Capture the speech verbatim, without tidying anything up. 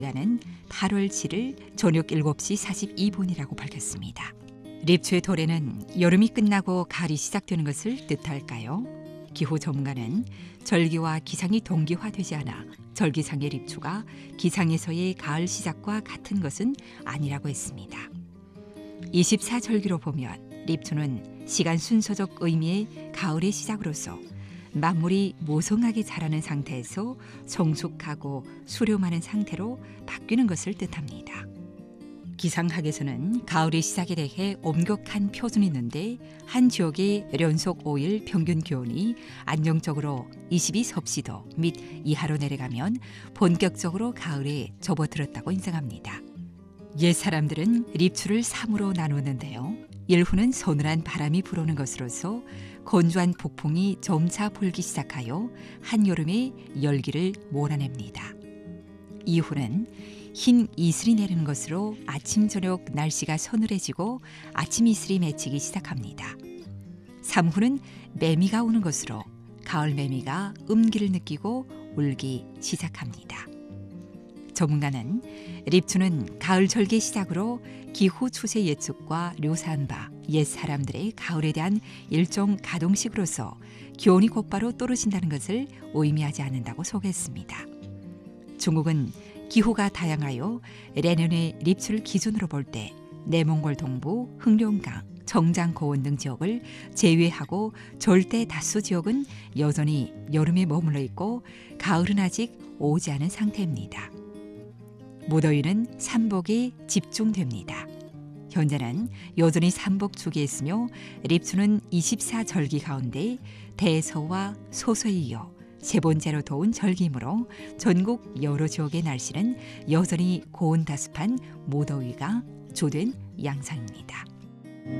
는 팔월 칠일 저녁 일곱 시 사십이 분이라고 밝혔습니다. 립추의 도래는 여름이 끝나고 가을이 시작되는 것을 뜻할까요? 기후 전문가는 절기와 기상이 동기화되지 않아 절기상의 립추가 기상에서의 가을 시작과 같은 것은 아니라고 했습니다. 이십사 절기로 보면 립추는 시간 순서적 의미의 가을의 시작으로서 만물이 모성하게 자라는 상태에서 성숙하고 수렴하는 상태로 바뀌는 것을 뜻합니다. 기상학에서는 가을의 시작에 대해 엄격한 표준이 있는데 한 지역의 연속 오 일 평균 기온이 안정적으로 이십이 섭씨도 및 이하로 내려가면 본격적으로 가을에 접어들었다고 인정합니다. 옛 사람들은 립추를 삼으로 나누었는데요. 일 후는 서늘한 바람이 불어오는 것으로서 건조한 북풍이 점차 불기 시작하여 한여름의 열기를 몰아냅니다. 이 후는 흰 이슬이 내리는 것으로 아침 저녁 날씨가 서늘해지고 아침 이슬이 맺히기 시작합니다. 삼 후는 매미가 우는 것으로 가을 매미가 음기를 느끼고 울기 시작합니다. 전문가는 립추는 가을 절기 시작으로 기후 추세 예측과 묘사한 바 옛 사람들의 가을에 대한 일종 가동식으로서 기온이 곧바로 떨어진다는 것을 의미하지 않는다고 소개했습니다. 중국은 기후가 다양하여 내년의 립추를 기준으로 볼 때 내몽골 동부, 흑룡강, 정장 고원 등 지역을 제외하고 절대 다수 지역은 여전히 여름에 머물러 있고 가을은 아직 오지 않은 상태입니다. 무더위는 삼복에 집중됩니다. 현재는 여전히 삼복 주기에 있으며 립추는 이십사 절기 가운데 대서와 소서에 이어 세 번째로 더운 절기이므로 전국 여러 지역의 날씨는 여전히 고온다습한 무더위가 주된 양상입니다.